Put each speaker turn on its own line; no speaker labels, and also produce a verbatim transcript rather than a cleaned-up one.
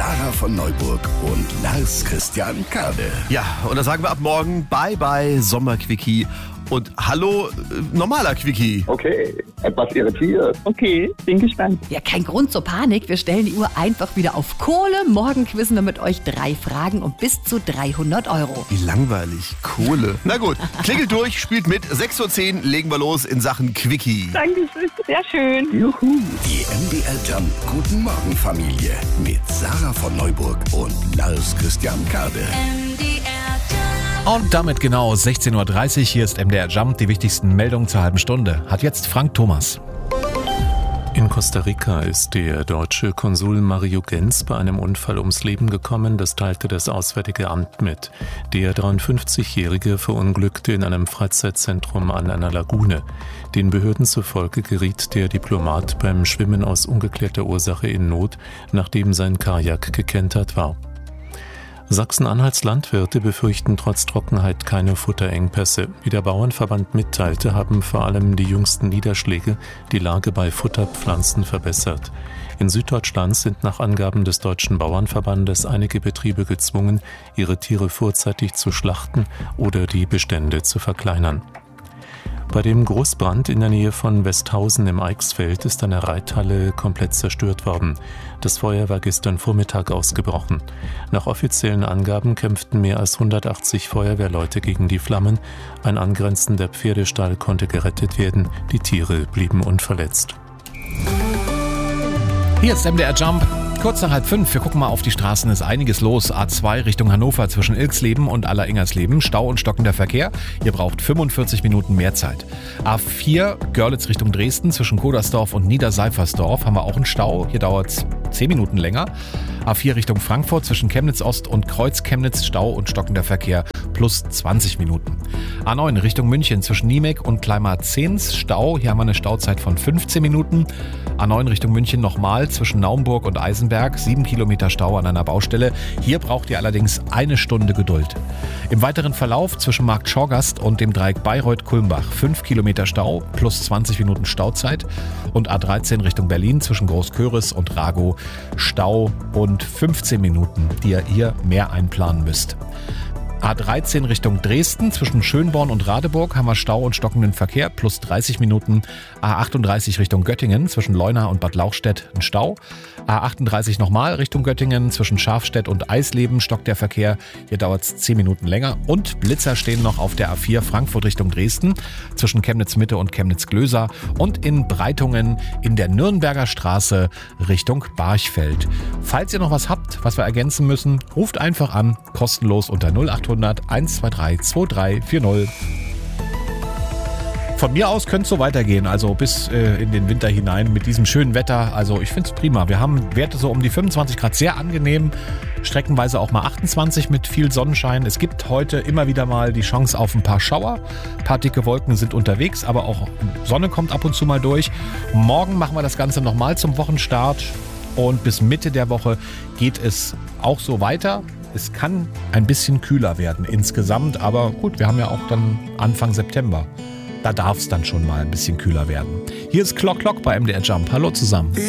Sarah von Neuburg und Lars Christian Kade.
Ja, und da sagen wir ab morgen Bye Bye Sommerquickie und Hallo äh, normaler Quickie.
Okay, etwas irritiert.
Okay, bin gespannt.
Ja, kein Grund zur Panik. Wir stellen die Uhr einfach wieder auf Kohle. Morgen quizzen wir mit euch drei Fragen um bis zu dreihundert Euro.
Wie langweilig. Kohle. Na gut, klingelt durch, spielt mit. sechs Uhr zehn legen wir los in Sachen Quickie.
Dankeschön, sehr schön.
Juhu.
Die M D R Jump Guten Morgen Familie mit Sarah von Neuburg und Lars Christian Kade.
Und damit genau sechzehn Uhr dreißig. Hier ist M D R Jump. Die wichtigsten Meldungen zur halben Stunde. Hat jetzt Frank Thomas.
In Costa Rica ist der deutsche Konsul Mario Genz bei einem Unfall ums Leben gekommen, das teilte das Auswärtige Amt mit. Der dreiundfünfzigjährige verunglückte in einem Freizeitzentrum an einer Lagune. Den Behörden zufolge geriet der Diplomat beim Schwimmen aus ungeklärter Ursache in Not, nachdem sein Kajak gekentert war. Sachsen-Anhalts Landwirte befürchten trotz Trockenheit keine Futterengpässe. Wie der Bauernverband mitteilte, haben vor allem die jüngsten Niederschläge die Lage bei Futterpflanzen verbessert. In Süddeutschland sind nach Angaben des Deutschen Bauernverbandes einige Betriebe gezwungen, ihre Tiere vorzeitig zu schlachten oder die Bestände zu verkleinern. Bei dem Großbrand in der Nähe von Westhausen im Eichsfeld ist eine Reithalle komplett zerstört worden. Das Feuer war gestern Vormittag ausgebrochen. Nach offiziellen Angaben kämpften mehr als hundertachtzig Feuerwehrleute gegen die Flammen. Ein angrenzender Pferdestall konnte gerettet werden. Die Tiere blieben unverletzt.
Hier ist M D R Jump. Kurz nach halb fünf, wir gucken mal auf die Straßen, ist einiges los. A zwei Richtung Hannover zwischen Ilksleben und Alleringers-Leben, Stau und stockender Verkehr. Ihr braucht fünfundvierzig Minuten mehr Zeit. A vier Görlitz Richtung Dresden zwischen Kodersdorf und Niederseifersdorf haben wir auch einen Stau. Hier dauert es zehn Minuten länger. A vier Richtung Frankfurt zwischen Chemnitz Ost und Kreuz Chemnitz, Stau und stockender Verkehr plus zwanzig Minuten. A neun Richtung München zwischen Niemek und Kleinmar-Zehns, Stau. Hier haben wir eine Stauzeit von fünfzehn Minuten. A neun Richtung München nochmal zwischen Naumburg und Eisenberg, sieben Kilometer Stau an einer Baustelle. Hier braucht ihr allerdings eine Stunde Geduld. Im weiteren Verlauf zwischen Markt Schorgast und dem Dreieck Bayreuth-Kulmbach, fünf Kilometer Stau plus zwanzig Minuten Stauzeit. Und A dreizehn Richtung Berlin zwischen Großköris und Ragow, Stau und fünfzehn Minuten, die ihr hier mehr einplanen müsst. A dreizehn Richtung Dresden zwischen Schönborn und Radeburg haben wir Stau und stockenden Verkehr plus dreißig Minuten. A achtunddreißig Richtung Göttingen zwischen Leuna und Bad Lauchstädt ein Stau. A achtunddreißig nochmal Richtung Göttingen zwischen Schafstedt und Eisleben stockt der Verkehr. Hier dauert es zehn Minuten länger. Und Blitzer stehen noch auf der A vier Frankfurt Richtung Dresden zwischen Chemnitz Mitte und Chemnitz Glöser und in Breitungen in der Nürnberger Straße Richtung Barchfeld. Falls ihr noch was habt, was wir ergänzen müssen, ruft einfach an, kostenlos unter null acht hundert eins zwei drei zwei drei vier null. Von mir aus könnte es so weitergehen, also bis äh, in den Winter hinein mit diesem schönen Wetter. Also ich finde es prima. Wir haben Werte so um die fünfundzwanzig Grad, sehr angenehm, streckenweise auch mal achtundzwanzig mit viel Sonnenschein. Es gibt heute immer wieder mal die Chance auf ein paar Schauer. Ein paar dicke Wolken sind unterwegs, aber auch Sonne kommt ab und zu mal durch. Morgen machen wir das Ganze nochmal zum Wochenstart und bis Mitte der Woche geht es auch so weiter. Es kann ein bisschen kühler werden insgesamt, aber gut, wir haben ja auch dann Anfang September. Da darf es dann schon mal ein bisschen kühler werden. Hier ist Clock Clock bei M D R Jump. Hallo zusammen.